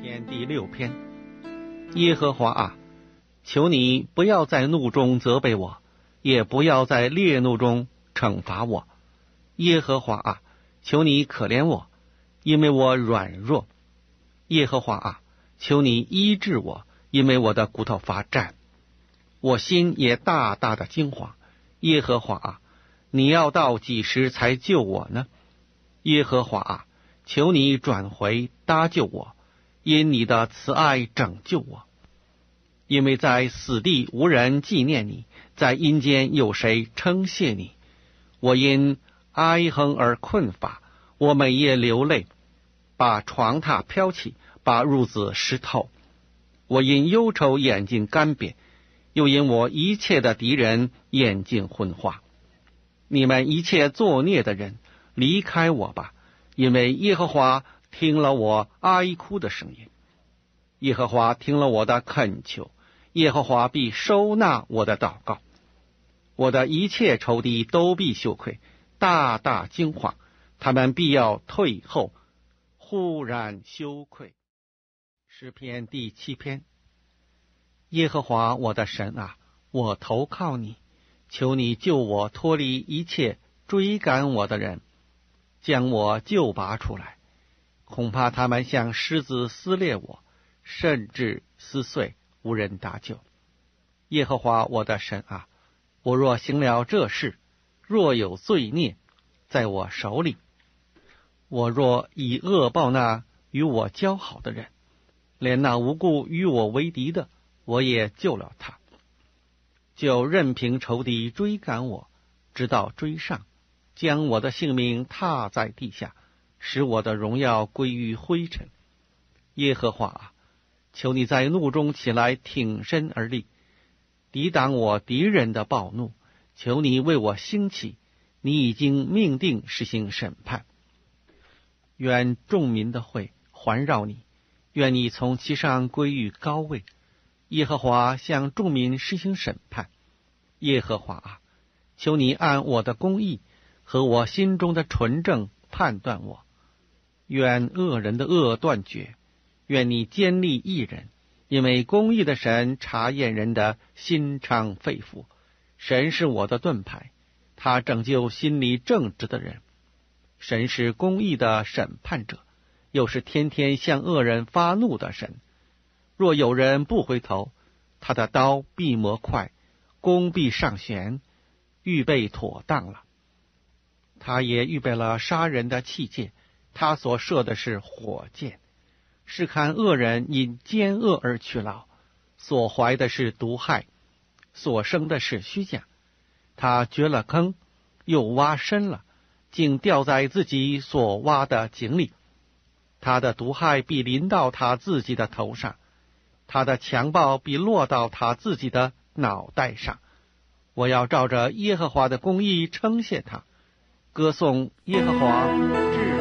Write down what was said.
篇第6篇。耶和华啊，求你不要在怒中责备我，也不要在烈怒中惩罚我。耶和华啊，求你可怜我，因为我软弱。耶和华啊，求你医治我，因为我的骨头发战，我心也大大的惊惶。耶和华啊，你要到几时才救我呢？耶和华啊，求你转回搭救我，因你的慈爱拯救我。因为在死地无人纪念你，在阴间有谁称谢你？我因哀哼而困乏，我每夜流泪，把床榻飘起，把褥子湿透。我因忧愁眼睛干瘪，又因我一切的敌人眼睛昏花。你们一切作孽的人，离开我吧，因为耶和华听了我哀哭的声音，耶和华听了我的恳求，耶和华必收纳我的祷告。我的一切仇敌都必羞愧，大大惊惶，他们必要退后，忽然羞愧。诗篇第7篇。耶和华我的神啊，我投靠你，求你救我脱离一切追赶我的人，将我救拔出来。恐怕他们像狮子撕裂我，甚至撕碎，无人搭救。耶和华我的神啊，我若行了这事，若有罪孽在我手里，我若以恶报那与我交好的人，连那无故与我为敌的，我也救了他。就任凭仇敌追赶我，直到追上，将我的性命踏在地下，使我的荣耀归于灰尘。耶和华啊，求你在怒中起来，挺身而立，抵挡我敌人的暴怒。求你为我兴起，你已经命定实行审判。愿众民的会环绕你，愿你从其上归于高位。耶和华向众民施行审判。耶和华啊，求你按我的公义和我心中的纯正判断我。愿恶人的恶断绝，愿你坚立义人，因为公义的神查验人的心肠肺腑。神是我的盾牌，他拯救心里正直的人。神是公义的审判者，又是天天向恶人发怒的神。若有人不回头，他的刀必磨快，弓必上弦，预备妥当了。他也预备了杀人的器械，他所射的是火箭。是看恶人因奸恶而去劳，所怀的是毒害，所生的是虚假。他掘了坑，又挖深了，竟掉在自己所挖的井里。他的毒害必临到他自己的头上，他的强暴必落到他自己的脑袋上。我要照着耶和华的公义称谢他，歌颂耶和华至